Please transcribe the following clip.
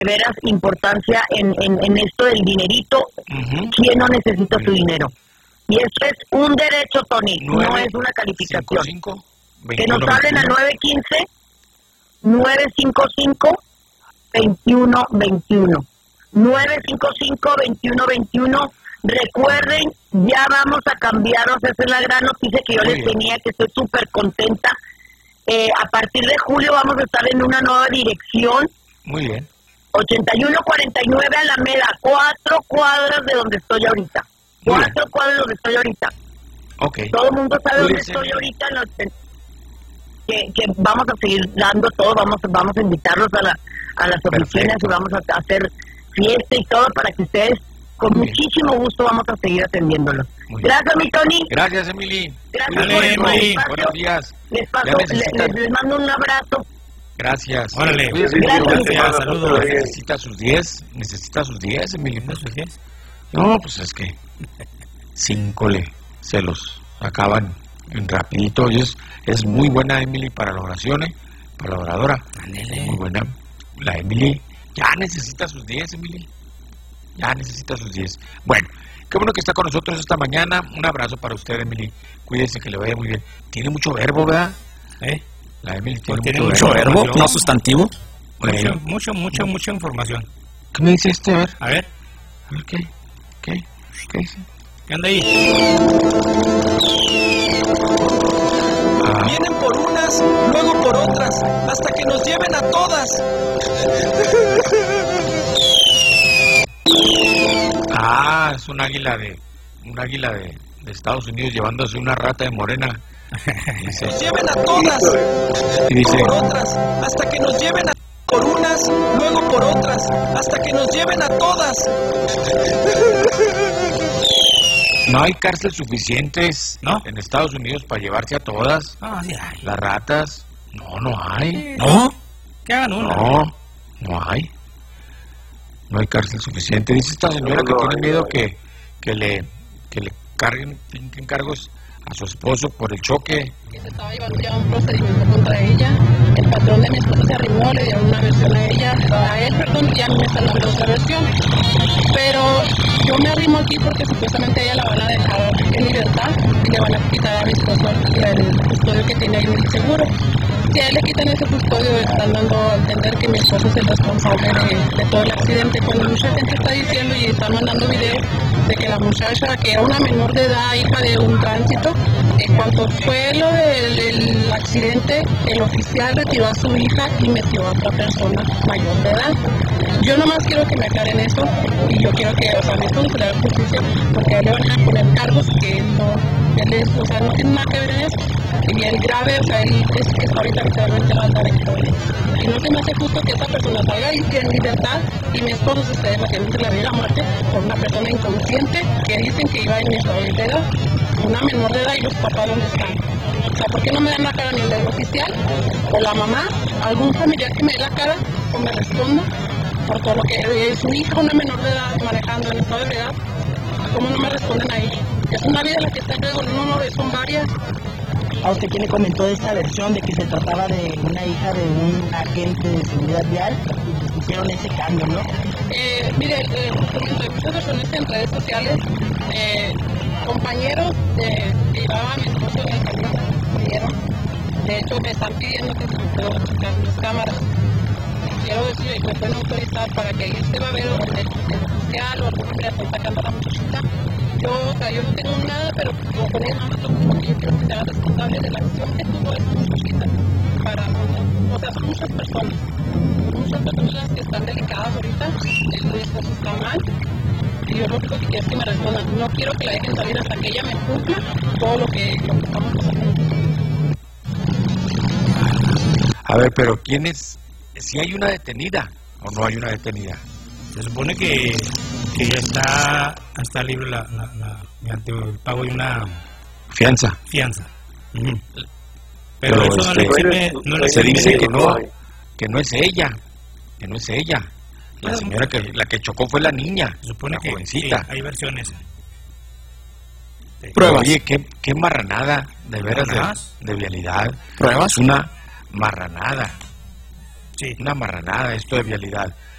veras importancia en esto del dinerito. ¿Quién no necesita su dinero? Y esto es un derecho, Tony, 9, no es una calificación. 5, 21, que nos hablen al 915-955-2121. 955-2121. Recuerden, ya vamos a cambiarnos. Esa es la gran noticia que yo les tenía, que estoy súper contenta. A partir de julio vamos a estar en una nueva dirección. Muy bien. 8149 Alameda, 4 cuadras de donde estoy ahorita. 4 cuadras de donde estoy ahorita. Okay. Todo el mundo sabe dónde estoy ahorita. Que vamos a seguir dando todo. Vamos a invitarlos a las oficinas y vamos a hacer fiesta y todo para que ustedes, con muchísimo gusto, vamos a seguir atendiéndolos. Gracias, mi Tony. Gracias, Emily. Gracias por el espacio. Buenos días. Les mando un abrazo. Gracias. Órale. Gracias. Saludos. Necesita sus 10, Emily. No, pues es que 5 se los acaban en rapidito. Y es muy buena Emily para la oración, para la oradora. Muy buena. La Emily ya necesita sus 10, Emily. Ya necesita sus 10. Bueno, qué bueno que está con nosotros esta mañana. Un abrazo para usted, Emily. Cuídese, que le vaya muy bien. Tiene mucho verbo, ¿verdad? La Emily tiene mucho verbo, no sustantivo. Mucha información. ¿Qué me dice este? A ver. ¿Qué dice? ¿Qué anda ahí? Vienen por unas, luego por otras, hasta que nos lleven a todas. Es un águila de Estados Unidos llevándose una rata de morena. Dice, nos lleven a todas. Y dice, por otras, hasta que nos lleven a por unas, luego por otras, hasta que nos lleven a todas. No hay cárcel suficientes, ¿no? En Estados Unidos para llevarse a todas. Las ratas. No hay. ¿No? ¿Qué hagan una? No hay. No hay cárcel suficiente. Dice esta señora que tiene miedo que le carguen cargos a su esposo por el choque. Se estaba llevando ya un procedimiento contra ella. El patrón de mi esposo se arrimó, le dieron una versión a él, y a mí me están dando otra versión. Pero yo me arrimo aquí porque supuestamente ella la van a dejar en libertad y le van a quitar a mi esposo el custodio que tiene ahí en el seguro. Si a él le quitan ese custodio, están dando a entender que mi esposo es el responsable de todo el accidente. Cuando mucha gente está diciendo y está mandando videos de que la muchacha, que era una menor de edad, hija de un tránsito, en cuanto fue lo del accidente, el oficial retiró a su hija y metió a otra persona mayor de edad. Yo nomás quiero que me aclaren eso, y yo quiero que, mi esposo se le haga justicia, porque a él le van a poner cargos que él no tiene nada que ver en eso. Y el grave, él es que está ahorita literalmente va a andar en todo. Y no se me hace justo que esa persona salga ahí en libertad y mi esposo se esté debatiendo entre la vida y la muerte por una persona inconsciente que dicen que iba en estado de edad, una menor de edad, y los papás donde están. O sea, ¿por qué no me dan la cara ni el del oficial o la mamá, algún familiar que me dé la cara o me responda por todo lo que es su hija, una menor de edad, manejando en estado de edad? ¿Cómo no me responden ahí? Es una vida la que está en riesgo, no, son varias. ¿A usted quién le comentó esta versión de que se trataba de una hija de un agente de seguridad vial? Hicieron ese cambio, ¿no? Mire, de muchas personas en redes sociales, compañeros que llevaban a mi esposo en el camión, de hecho me están pidiendo que se pueda checar las cámaras. Quiero decir que pueden autorizar para que ahí se va a ver el oficial o alguna que está sacando a la muchachita. Yo no tengo nada, pero con eso no porque yo quiero que sea responsable de la acción que tuvo esta muchachita. Son muchas personas las que están delicadas ahorita, el esposo está mal, y yo lo único que quiero es que me respondan. No quiero que la dejen salir hasta que ella me cumpla todo lo que estamos pasando. A ver, pero ¿quién es? ¿Si hay una detenida o no hay una detenida? Se supone que ya está libre mediante el pago de una fianza. Pero eso se dice que no es ella, La señora la que chocó fue la niña, se supone que jovencita. Sí, hay versiones. Pruebas. Oye, qué marranada, de veras, de vialidad. Pruebas. Una marranada. Sí. Una marranada esto de vialidad.